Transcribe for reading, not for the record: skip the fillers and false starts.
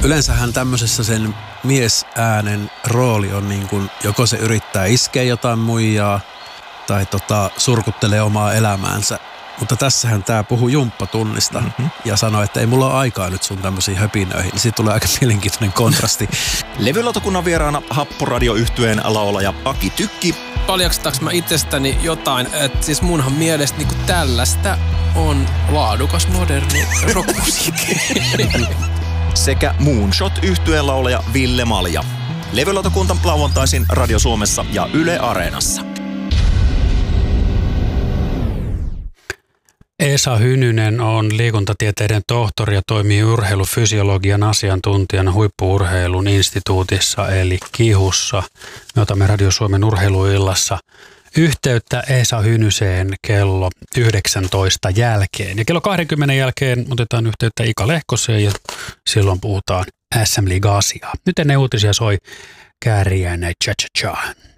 Yleensähän tämmöisessä sen miesäänen rooli on niin kuin, joko se yrittää iskeä jotain muijaa tai surkuttelee omaa elämäänsä. Mutta tässähän tää puhuu jumppatunnista ja sanoi, että ei mulla ole aikaa nyt sun tämmöisiin höpinöihin. Niin siitä tulee aika mielenkiintoinen kontrasti. Levylautakunnan vieraana Happoradio-yhtyeen laulaja Aki Tykki. Paljastaks mä itsestäni jotain, että siis munhan mielestä niinku tällaista on laadukas moderni rockmusiikki. Sekä Moonshot-yhtyeen laulaja Ville Malja. Levylautakunta lauantaisin Radio Suomessa ja Yle Areenassa. Esa Hynynen on liikuntatieteiden tohtori ja toimii urheilufysiologian asiantuntijana Huippu-urheilun instituutissa eli KIHUssa. Me otamme Radio Suomen urheiluillassa yhteyttä Esa Hynyseen kello 19 jälkeen. Ja kello 20 jälkeen otetaan yhteyttä Ika Lehkoseen ja silloin puhutaan SM Liiga-asiaa. Nyt ennen uutisia soi Kääriäinen Cha Cha Cha.